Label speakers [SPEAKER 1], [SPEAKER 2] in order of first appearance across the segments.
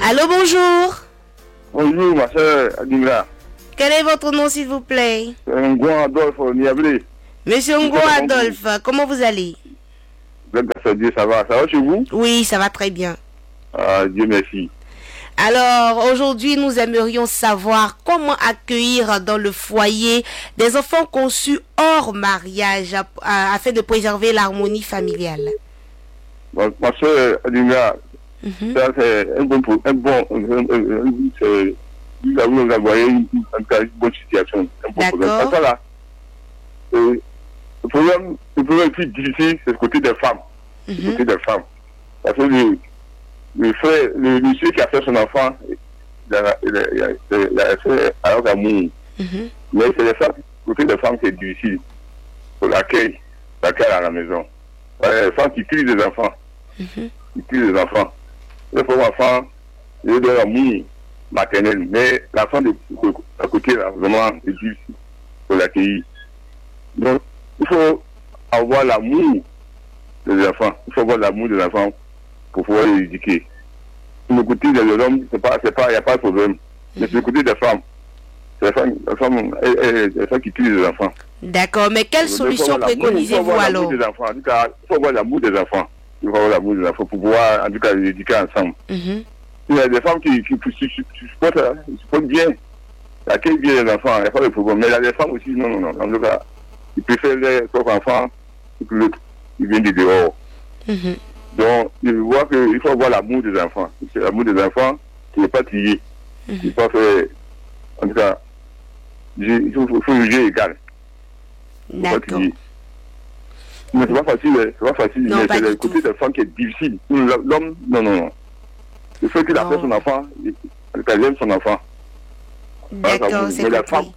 [SPEAKER 1] Allô, bonjour.
[SPEAKER 2] Bonjour, ma soeur Adingra.
[SPEAKER 1] Quel est votre nom, s'il vous plaît?
[SPEAKER 2] Ngo Adolphe Niablé.
[SPEAKER 1] Monsieur Ngo Adolphe, comment vous allez?
[SPEAKER 2] Grâce à Dieu, ça va. Ça va chez vous?
[SPEAKER 1] Oui, ça va très bien.
[SPEAKER 2] Dieu merci.
[SPEAKER 1] Alors, aujourd'hui, nous aimerions savoir comment accueillir dans le foyer des enfants conçus hors mariage afin de préserver l'harmonie familiale.
[SPEAKER 2] Bon, ma soeur Adingra, ça c'est un bon, nous avons envoyé une bonne situation. Un bon problème.
[SPEAKER 1] D'accord.
[SPEAKER 2] Ça là, le problème le plus difficile, c'est le côté des femmes. Le côté des femmes. Parce que le frère, le monsieur qui a fait son enfant, il a fait alors d'amour. Mais c'est le côté des femmes qui est difficile pour l'accueil à la maison. Les femmes qui crient des enfants. Qui crient des enfants. Le pauvre enfant, il est de l'amour maternel, mais l'enfant à côté, là, vraiment, est difficile pour l'accueillir. Donc, il faut avoir l'amour des enfants. Il faut avoir l'amour des enfants pour pouvoir les éduquer. Le côté des hommes, il n'y a pas de problème. Mais c'est le côté des femmes. C'est les femmes qui tuent les enfants.
[SPEAKER 1] D'accord, mais quelle solution préconisez-vous alors?
[SPEAKER 2] Il faut avoir l'amour des enfants. Il faut avoir l'amour des enfants pour pouvoir, en tout cas, les éduquer ensemble. Il y a des femmes qui supportent bien, accueillent bien les enfants, il n'y a pas de problème. Mais il y a des femmes aussi, non. En tout cas, ils préfèrent les propres enfants que l'autre, ils viennent de dehors. Donc, je vois qu'il faut avoir l'amour des enfants. C'est l'amour des enfants qui n'est pas trié. Il ne faut pas faire, en tout cas, il faut juger égal.
[SPEAKER 1] D'accord.
[SPEAKER 2] Mais c'est pas facile,
[SPEAKER 1] Non,
[SPEAKER 2] mais
[SPEAKER 1] pas
[SPEAKER 2] c'est
[SPEAKER 1] du
[SPEAKER 2] le côté des femmes qui est difficile. L'homme, non. Il faut qu'il a fait son enfant, qu'elle aime son enfant.
[SPEAKER 1] D'accord, c'est compris.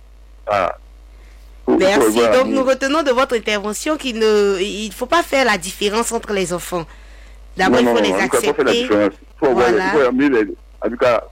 [SPEAKER 1] Merci. Donc nous retenons de votre intervention qu'il ne faut pas faire la différence entre les enfants. D'abord, il faut les accepter. Voilà.
[SPEAKER 2] En tout cas,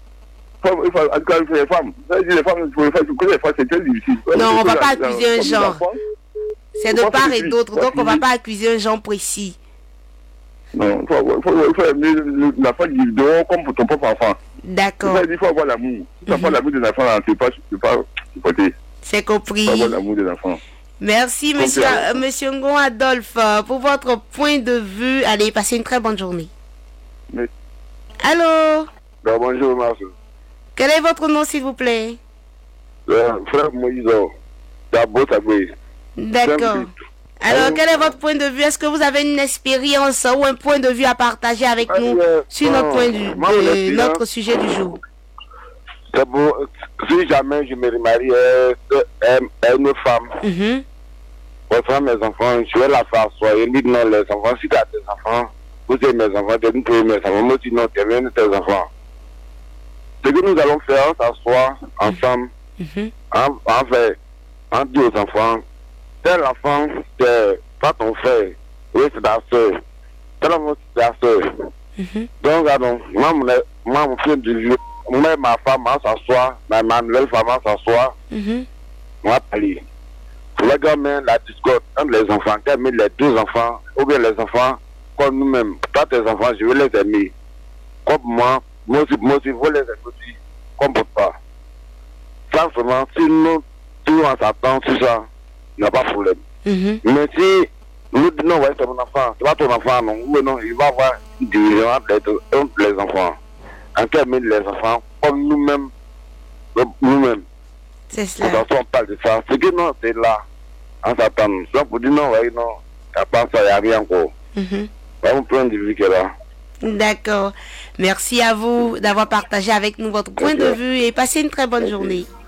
[SPEAKER 2] les femmes, c'est très difficile.
[SPEAKER 1] Non, on ne va pas accuser un genre. C'est de part et d'autre, donc on ne va pas accuser un genre précis.
[SPEAKER 2] Non, il faut aimer l'enfant du dehors comme pour ton propre enfant.
[SPEAKER 1] D'accord.
[SPEAKER 2] Il faut avoir l'amour. Si tu n'as pas l'amour des enfants, tu ne peux pas supporter.
[SPEAKER 1] C'est compris.
[SPEAKER 2] Il faut avoir l'amour des enfants.
[SPEAKER 1] Merci, monsieur Ngo Adolphe, pour votre point de vue. Allez, passez une très bonne journée.
[SPEAKER 2] Mais...
[SPEAKER 1] Allô?
[SPEAKER 2] Bonjour, Marceau.
[SPEAKER 1] Quel est votre nom, s'il vous plaît?
[SPEAKER 2] Frère Moïse, d'abord,
[SPEAKER 1] d'accord. Alors, quel est votre point de vue? Est-ce que vous avez une expérience ou un point de vue à partager avec nous sur notre sujet du jour?
[SPEAKER 2] C'est bon. Si jamais je me remarie à une femme, pour faire mes enfants, je vais la faire soigner. Il dit non, les enfants, si tu as tes enfants, vous êtes mes enfants, tu es mes enfants. Moi, sinon, tu es tes enfants. Ce que nous allons faire, s'asseoir ensemble, en dit aux enfants, tel enfant, c'est pas ton frère, oui, c'est ta soeur. Tel enfant, c'est ta soeur. Donc, moi, mon fils de vieux, moi, ma femme, on s'assoit, ma nouvelle femme, on s'assoit, on va parler. Pour les gamins, la discorde entre les enfants, quand même les deux enfants, ou bien les enfants, comme nous-mêmes, pas tes enfants, je veux les aimer. Comme moi aussi, je veux les aimer aussi, comme pour toi. Franchement, si nous, on s'attend sur ça, il n'y a pas de problème. Mais si nous disons, ouais, c'est mon enfant, c'est pas ton enfant, non, ou non, il va y avoir une division entre les enfants. En termes les enfants, comme nous-mêmes.
[SPEAKER 1] C'est cela.
[SPEAKER 2] On parle de ça. C'est que non, c'est là. On s'attend. Donc, pour dire non, ouais, non, il n'y a pas ça, il n'y a rien encore. On prend du vue qui est là.
[SPEAKER 1] D'accord. Merci à vous d'avoir partagé avec nous votre point de vue et passez une très bonne journée.